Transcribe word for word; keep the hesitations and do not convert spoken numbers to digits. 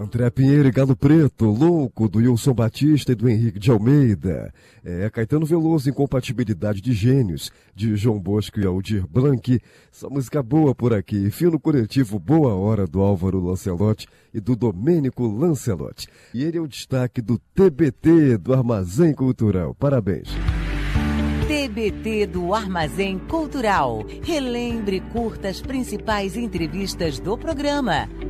André Pinheiro e Galo Preto, Louco, do Wilson Batista e do Henrique de Almeida. É, Caetano Veloso, Incompatibilidade de Gênios, de João Bosco e Aldir Blanc. Essa música boa por aqui. Fino Coletivo Boa Hora, do Álvaro Lancelotti e do Domênico Lancelotti. E ele é o destaque do T B T, do Armazém Cultural. Parabéns. T B T do Armazém Cultural. Relembre e curta as principais entrevistas do programa.